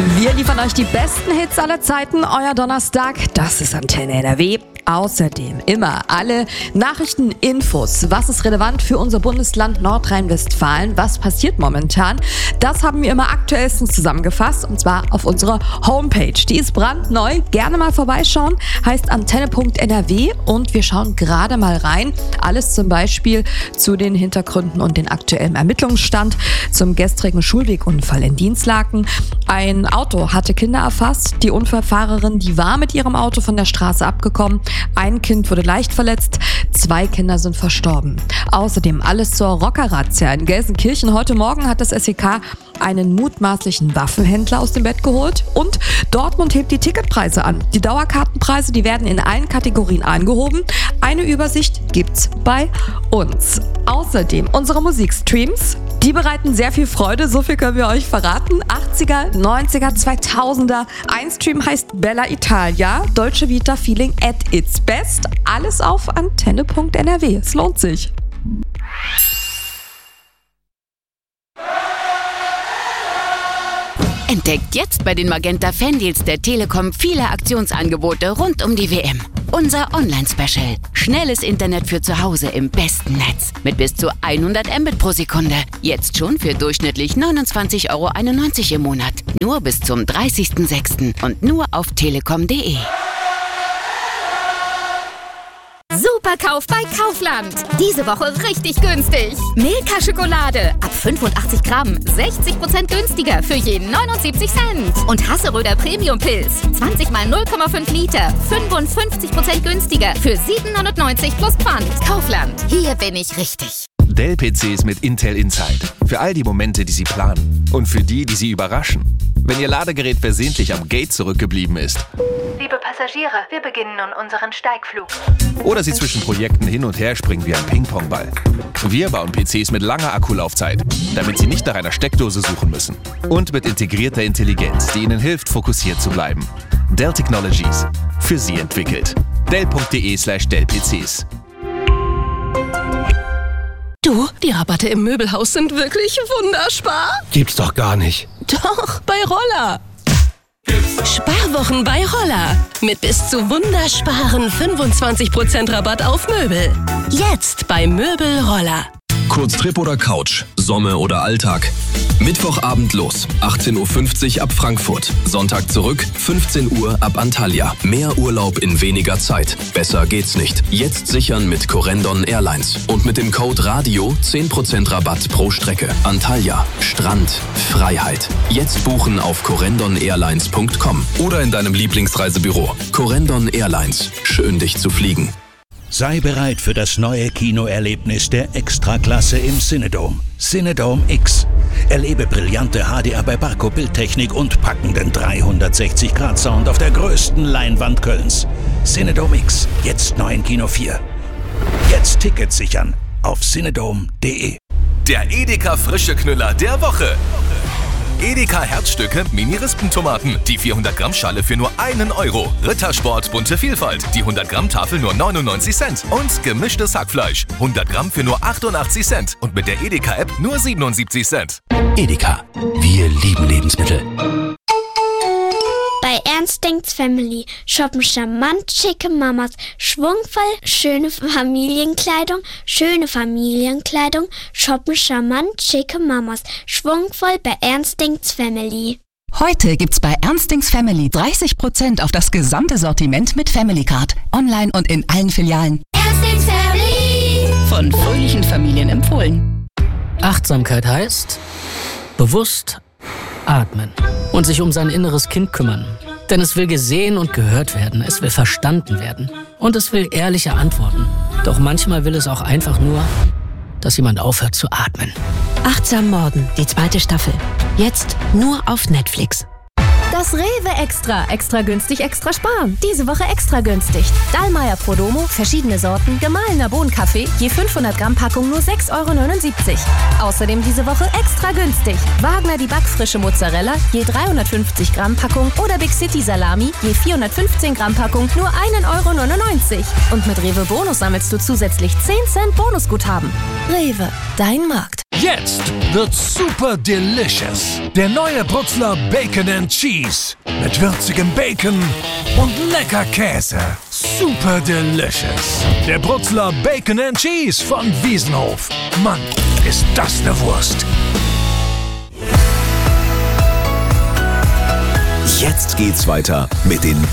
Wir liefern euch die besten Hits aller Zeiten, euer Donnerstag, das ist Antenne NRW. Außerdem immer alle Nachrichten, Infos, was ist relevant für unser Bundesland Nordrhein-Westfalen, was passiert momentan. Das haben wir immer aktuellstens zusammengefasst und zwar auf unserer Homepage. Die ist brandneu, gerne mal vorbeischauen, heißt antenne.nrw und wir schauen gerade mal rein. Alles zum Beispiel zu den Hintergründen und den aktuellen Ermittlungsstand zum gestrigen Schulwegunfall in Dinslaken. Ein Auto hatte Kinder erfasst, die Unfallfahrerin, die war mit ihrem Auto von der Straße abgekommen. Ein Kind wurde leicht verletzt, 2 Kinder sind verstorben. Außerdem alles zur Rocker-Razzia in Gelsenkirchen. Heute Morgen hat das SEK einen mutmaßlichen Waffenhändler aus dem Bett geholt und Dortmund hebt die Ticketpreise an. Die Dauerkartenpreise, die werden in allen Kategorien angehoben. Eine Übersicht gibt's bei uns. Außerdem unsere Musikstreams, die bereiten sehr viel Freude, so viel können wir euch verraten. 80er, 90er, 2000er. Ein Stream heißt Bella Italia, Dolce Vita Feeling at its best. Alles auf antenne.nrw. Es lohnt sich. Entdeckt jetzt bei den Magenta Fandeals der Telekom viele Aktionsangebote rund um die WM. Unser Online-Special. Schnelles Internet für zu Hause im besten Netz. Mit bis zu 100 Mbit pro Sekunde. Jetzt schon für durchschnittlich 29,91 € im Monat. Nur bis zum 30.06. und nur auf telekom.de. Superkauf bei Kaufland. Diese Woche richtig günstig. Milka-Schokolade ab 85 Gramm 60% günstiger für jeden 79 Cent. Und Hasseröder Premium-Pilz 20 mal 0,5 Liter 55% günstiger für 7,99 € plus Pfand. Kaufland, hier bin ich richtig. Dell-PCs mit Intel Inside. Für all die Momente, die Sie planen. Und für die, die Sie überraschen. Wenn Ihr Ladegerät versehentlich am Gate zurückgeblieben ist. Liebe Passagiere, wir beginnen nun unseren Steigflug. Oder Sie zwischen Projekten hin und her springen wie ein Ping-Pong-Ball. Wir bauen PCs mit langer Akkulaufzeit, damit Sie nicht nach einer Steckdose suchen müssen. Und mit integrierter Intelligenz, die Ihnen hilft, fokussiert zu bleiben. Dell Technologies. Für Sie entwickelt. Dell.de/Dell-PCs. Du, die Rabatte im Möbelhaus sind wirklich wunderspar. Gibt's doch gar nicht. Doch, bei Roller. Sparwochen bei Roller. Mit bis zu wundersparen 25% Rabatt auf Möbel. Jetzt bei Möbel Roller. Kurztrip oder Couch, Somme oder Alltag. Mittwochabend los, 18:50 Uhr ab Frankfurt. Sonntag zurück, 15 Uhr ab Antalya. Mehr Urlaub in weniger Zeit. Besser geht's nicht. Jetzt sichern mit Corendon Airlines. Und mit dem Code RADIO 10% Rabatt pro Strecke. Antalya, Strand, Freiheit. Jetzt buchen auf corendon-airlines.com oder in deinem Lieblingsreisebüro. Corendon Airlines. Schön, dich zu fliegen. Sei bereit für das neue Kinoerlebnis der Extraklasse im Cinedome. Cinedome X. Erlebe brillante HDR bei Barco-Bildtechnik und packenden 360-Grad-Sound auf der größten Leinwand Kölns. Cinedome X. Jetzt neu in Kino 4. Jetzt Tickets sichern auf cinedome.de. Der Edeka frische Knüller der Woche. Edeka Herzstücke Mini-Rispentomaten. Die 400 Gramm Schale für nur 1 €. Rittersport bunte Vielfalt. Die 100 Gramm Tafel nur 99 Cent. Und gemischtes Hackfleisch. 100 Gramm für nur 88 Cent. Und mit der Edeka App nur 77 Cent. Edeka. Wir lieben Lebensmittel. Bei Ernst denkt's Family shoppen charmant schicke Mamas, schwungvoll schöne Familienkleidung, shoppen charmant schicke Mamas, schwungvoll bei Ernst denkt's Family. Heute gibt's bei Ernst denkt's Family 30% auf das gesamte Sortiment mit Family Card. Online und in allen Filialen. Ernst denkt's Family. Von fröhlichen Familien empfohlen. Achtsamkeit heißt bewusst atmen und sich um sein inneres Kind kümmern. Denn es will gesehen und gehört werden, es will verstanden werden und es will ehrliche Antworten. Doch manchmal will es auch einfach nur, dass jemand aufhört zu atmen. Achtsam Morden, die 2. Staffel. Jetzt nur auf Netflix. Das Rewe Extra. Extra günstig, extra sparen. Diese Woche extra günstig. Dallmayr Prodomo, verschiedene Sorten, gemahlener Bohnenkaffee, je 500 Gramm Packung nur 6,79 €. Außerdem diese Woche extra günstig. Wagner die backfrische Mozzarella, je 350 Gramm Packung oder Big City Salami, je 415 Gramm Packung nur 1,99 €. Und mit Rewe Bonus sammelst du zusätzlich 10 Cent Bonusguthaben. Rewe, dein Markt. Jetzt wird's super delicious. Der neue Brutzler Bacon and Cheese. Mit würzigem Bacon und lecker Käse. Super delicious. Der Brutzler Bacon and Cheese von Wiesenhof. Mann, ist das eine Wurst. Jetzt geht's weiter mit den